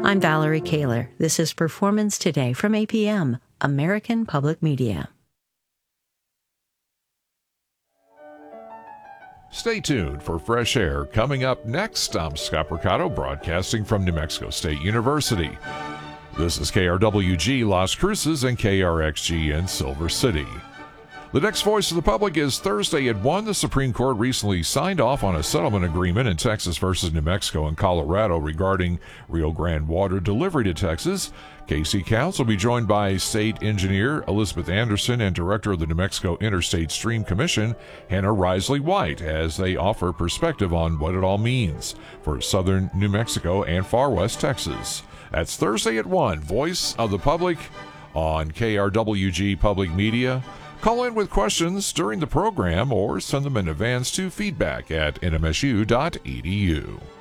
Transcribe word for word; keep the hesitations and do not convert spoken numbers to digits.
I'm Valerie Kaler. This is Performance Today from A P M, American Public Media. Stay tuned for Fresh Air coming up next. I'm Scott Mercado, broadcasting from New Mexico State University. This is K R W G Las Cruces and K R X G in Silver City. The next Voice of the Public is Thursday at one. The Supreme Court recently signed off on a settlement agreement in Texas versus New Mexico and Colorado regarding Rio Grande water delivery to Texas. K C Counts will be joined by State Engineer Elizabeth Anderson and Director of the New Mexico Interstate Stream Commission, Hannah Risley White, as they offer perspective on what it all means for southern New Mexico and far west Texas. That's Thursday at one. Voice of the Public on K R W G Public Media. Call in with questions during the program or send them in advance to feedback at n m s u dot e d u.